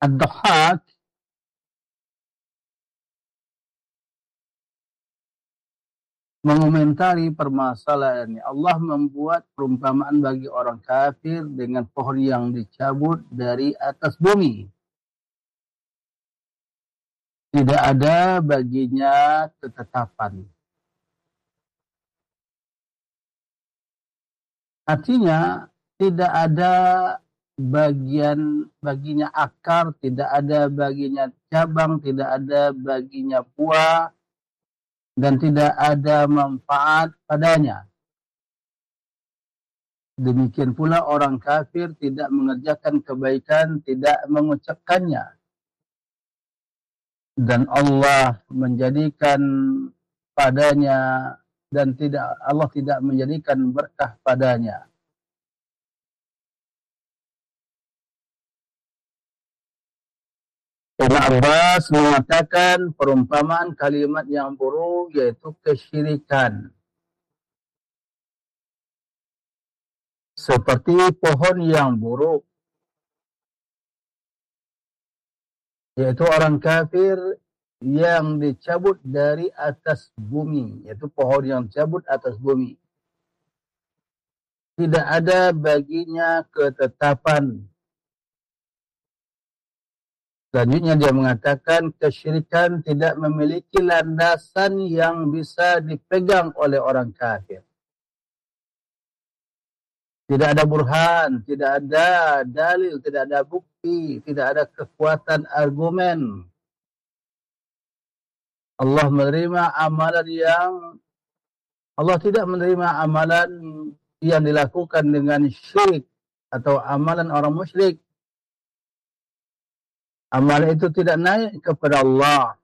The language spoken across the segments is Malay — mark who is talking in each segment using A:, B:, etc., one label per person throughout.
A: Ad-Dhahhak mengomentari permasalahan ini. Allah membuat perumpamaan bagi orang kafir dengan pohon yang dicabut dari atas bumi. Tidak ada baginya ketetapan. Artinya tidak ada baginya akar, tidak ada baginya cabang, tidak ada baginya buah, dan tidak ada manfaat padanya. Demikian pula orang kafir tidak mengerjakan kebaikan, tidak mengucapkannya. Dan Allah menjadikan padanya dan Allah tidak menjadikan berkah padanya. Ibn Abbas mengatakan perumpamaan kalimat yang buruk yaitu kesyirikan. Seperti pohon yang buruk, yaitu orang kafir yang dicabut dari atas bumi, yaitu pohon yang dicabut atas bumi. Tidak ada baginya ketetapan. Selanjutnya dia mengatakan kesyirikan tidak memiliki landasan yang bisa dipegang oleh orang kafir. Tidak ada burhan, tidak ada dalil, tidak ada bukti, tidak ada kekuatan argumen. Allah tidak menerima amalan yang dilakukan dengan syirik atau amalan orang musyrik. Amalan itu tidak naik kepada Allah.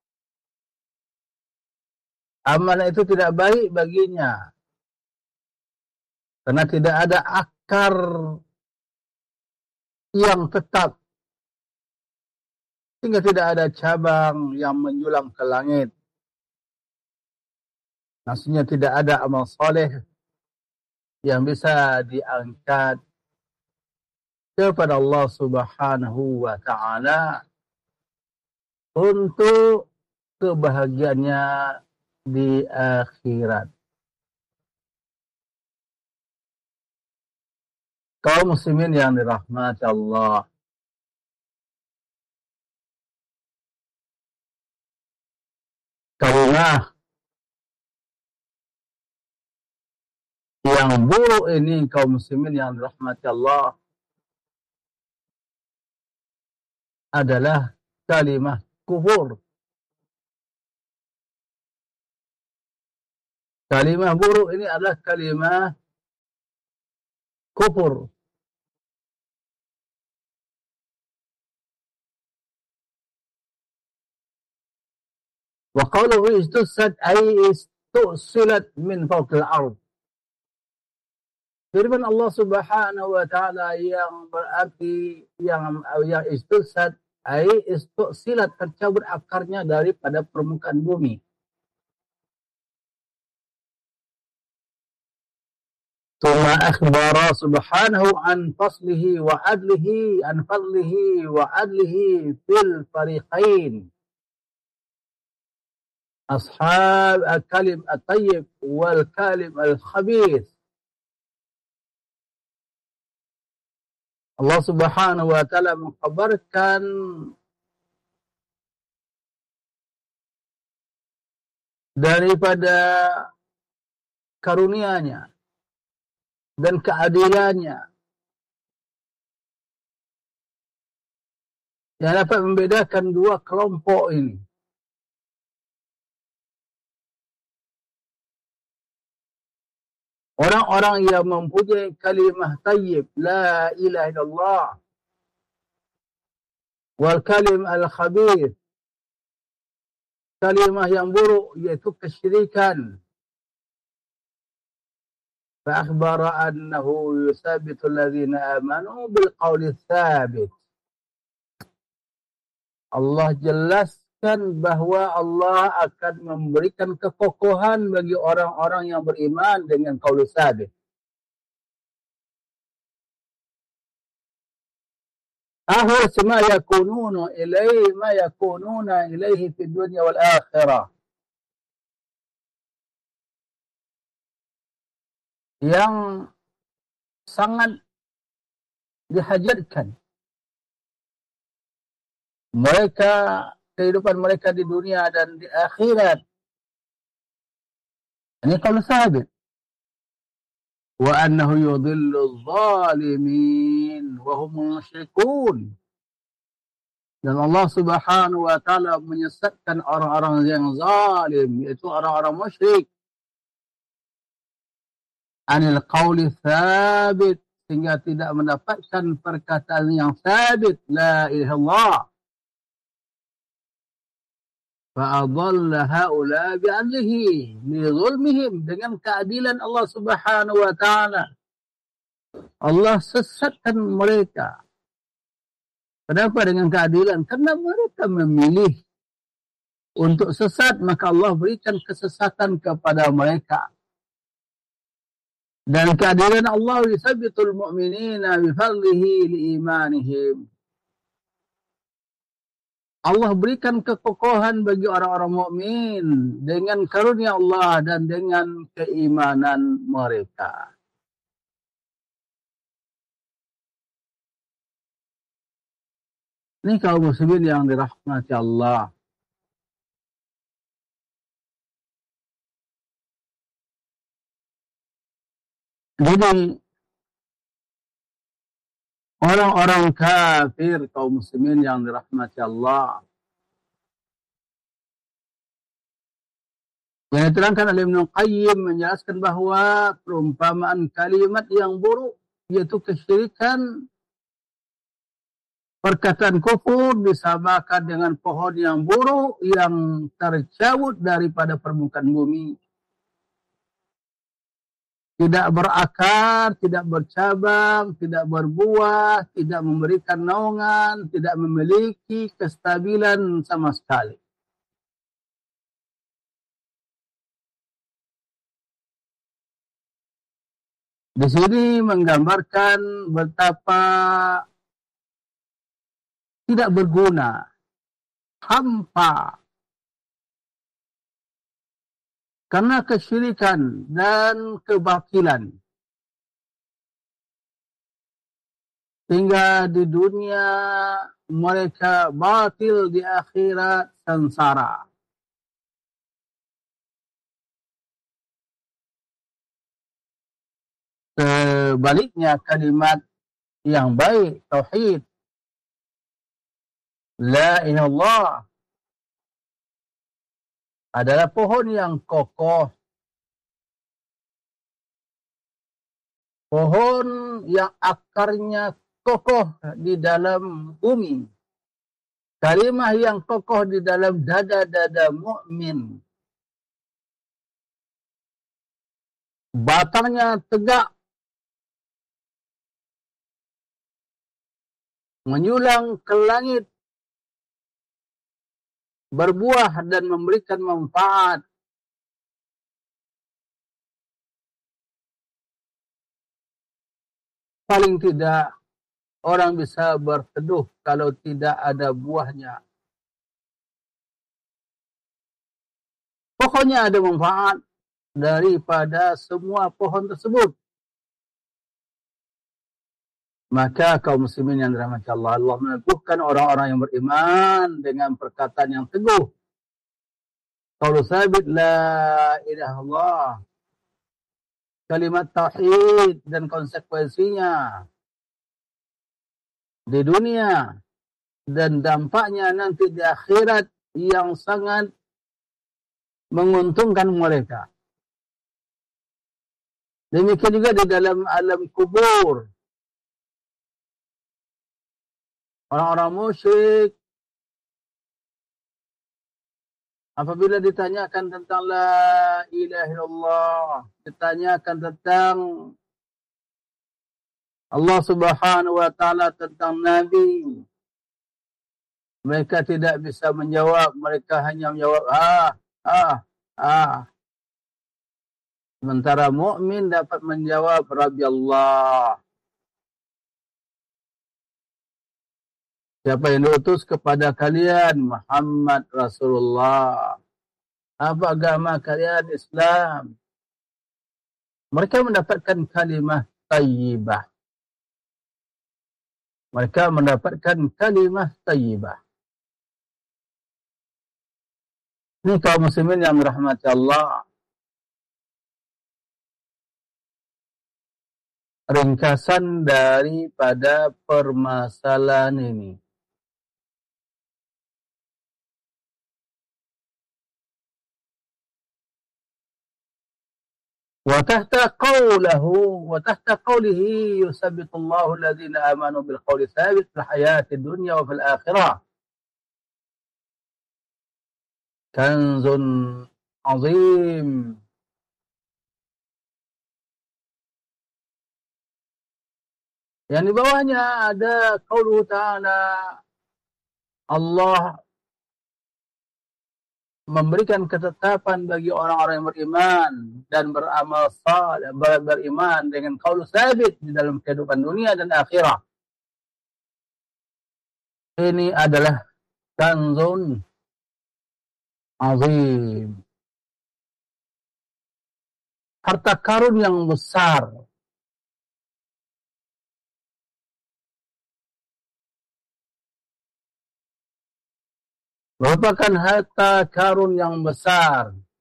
A: Amalan itu tidak baik baginya. Karena tidak ada akar yang tetap. Sehingga tidak ada cabang yang menjulang ke langit. Maksudnya tidak ada amal soleh yang bisa diangkat kepada Allah Subhanahu wa ta'ala untuk kebahagiaannya di akhirat. Kaum muslimin yang dirahmati Allah, kalimat yang buruk ini, kaum muslimin yang dirahmati Allah, adalah kalimah kufur. Kalimah buruk ini adalah kalimah kufur. Wa qawluhu istussat ay istusilat min fawqil ard. Firman Allah Subhanahu wa ta'ala yang berarti yang istussat ay istusilat, tercabut akarnya daripada permukaan bumi. Thumma akhbara subhanahu an faslihi wa adlihi an fadlihi wa adlihi fil fariqain. Ashab al-kalim at-tayyib wal kalim al-khabith. Allah Subhanahu wa ta'ala mengkhabarkan daripada karunia-Nya dan keadilannya yang dapat membedakan dua kelompok ini. Orang-orang yang mempunyai kalimah tayyib, la ilaha illallah, wal kalim al-khabith, kalimah yang buruk, yaitu kesyirikan. Fa'akhbara annahu yusabitu alladhina amanu bilqawli thabit. Allah jelaskan bahwa Allah akan memberikan kekokohan bagi orang-orang yang beriman dengan qaul thabit. ahwas ma yakununa ilaihi fid dunya wal akhirah. Yang sangat dihajatkan mereka, kehidupan mereka di dunia dan di akhirat. Ini kalau sabit. Wa annahu yudhillu zalimin wa hum musyrikun. Dan Allah Subhanahu wa taala menyesatkan orang-orang yang zalim, yaitu orang-orang musyrik. Anil qawli thabit, sehingga tidak mendapatkan perkataan yang sabit, la ilaha illallah. Fa'adalla haula bi'adlihi lidhulmihim, dengan keadilan Allah Subhanahu wa taala. Allah sesatkan mereka. Kenapa dengan keadilan? Karena mereka memilih untuk sesat, maka Allah berikan kesesatan kepada mereka. Dan keadilan Allah yusabbitul mu'minina bifadlihi liimanihim. Allah berikan kekokohan bagi orang-orang mukmin dengan karunia Allah dan dengan keimanan mereka. Ini kaum muslimin yang dirahmati Allah. Jadi orang-orang kafir, kaum muslimin yang dirahmati Allah, yang diterangkan oleh Ibnu Qayyim menjelaskan bahawa perumpamaan kalimat yang buruk, yaitu kesyirikan, perkataan kufur disamakan dengan pohon yang buruk yang tercabut daripada permukaan bumi. Tidak berakar, tidak bercabang, tidak berbuah, tidak memberikan naungan, tidak memiliki kestabilan sama sekali. Di sini menggambarkan betapa tidak berguna, hampa, karena kesyirikan dan kebatilan. Sehingga di dunia mereka batil, di akhirat sengsara. Sebaliknya kalimat yang baik, tauhid, la ilaha illallah, adalah pohon yang kokoh. Pohon yang akarnya kokoh di dalam bumi. Kalimah yang kokoh di dalam dada-dada mukmin. Batangnya tegak, menyulang ke langit, berbuah dan memberikan manfaat. Paling tidak orang bisa berteduh kalau tidak ada buahnya. Pokoknya ada manfaat daripada semua pohon tersebut. Maka kaum muslimin yang dirahmati Allah, Allah meneguhkan orang-orang yang beriman dengan perkataan yang teguh. Qaulu sabit, la ilaha illallah. Kalimat tauhid dan konsekuensinya di dunia dan dampaknya nanti di akhirat yang sangat menguntungkan mereka. Demikian juga di dalam alam kubur. Orang-orang musyrik apabila ditanyakan tentang la ilaha illallah, ditanyakan tentang Allah Subhanahu wa taala, tentang Nabi, mereka tidak bisa menjawab, mereka hanya menjawab Sementara mukmin dapat menjawab Rabbi Allah. Siapa yang diutus kepada kalian? Muhammad Rasulullah. Apa agama kalian? Islam. Mereka mendapatkan kalimah tayyibah. Mereka mendapatkan kalimah tayyibah. Ini kaum muslimin yang dirahmati Allah. Ringkasan daripada permasalahan ini. وتحت قوله يثبت الله الذين آمنوا بالقول الثابت في الحياة الدنيا وفي الآخرة كنز عظيم. Yang di bawahnya ada qauluhu ta'ala, Allah memberikan ketetapan bagi orang-orang yang beriman dan beramal saleh, beriman dengan qaul sabit di dalam kehidupan dunia dan akhirat. Ini adalah kanzun azim, harta karun yang besar. Merupakan harta karun yang besar.